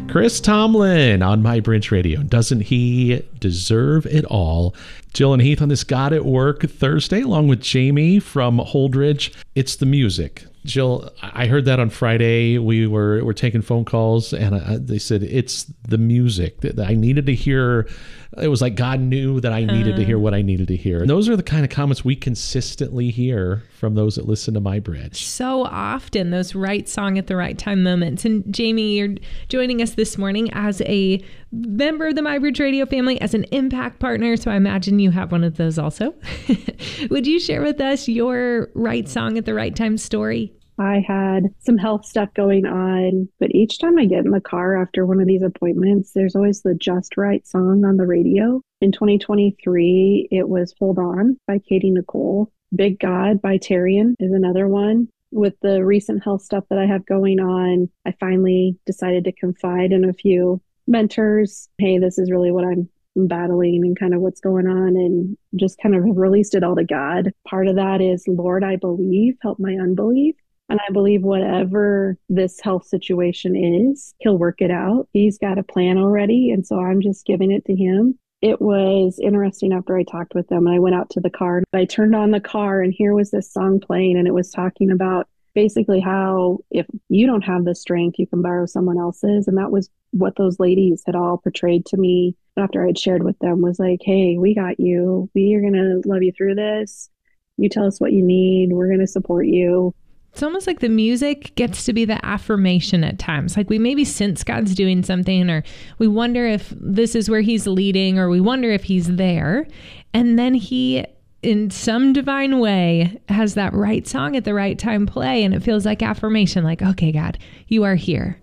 Chris Tomlin on My Bridge Radio. Doesn't he deserve it all? Jill and Heath on this God at Work Thursday, along with Jamie from Holdridge. It's the music. Jill, I heard that on Friday. We were taking phone calls, and they said it's the music that I needed to hear. It was like God knew that I needed to hear what I needed to hear. And those are the kind of comments we consistently hear from those that listen to My Bridge. So often, those right song at the right time moments. And Jamie, you're joining us this morning as a member of the My Bridge Radio family, as an impact partner. So I imagine you have one of those also. Would you share with us your right song at the right time story? I had some health stuff going on, but each time I get in the car after one of these appointments, there's always the Just Right song on the radio. In 2023, it was Hold On by Katie Nicole. Big God by Tarian is another one. With the recent health stuff that I have going on, I finally decided to confide in a few mentors. Hey, this is really what I'm battling and kind of what's going on, and just kind of released it all to God. Part of that is, Lord, I believe, help my unbelief. And I believe whatever this health situation is, he'll work it out. He's got a plan already. And so I'm just giving it to him. It was interesting after I talked with them. I went out to the car and I turned on the car, and here was this song playing, and it was talking about basically how if you don't have the strength, you can borrow someone else's. And that was what those ladies had all portrayed to me after I'd shared with them, was like, hey, we got you. We are going to love you through this. You tell us what you need. We're going to support you. It's almost like the music gets to be the affirmation at times. Like we maybe sense God's doing something, or we wonder if this is where he's leading, or we wonder if he's there. And then he, in some divine way, has that right song at the right time play. And it feels like affirmation, like, okay, God, you are here.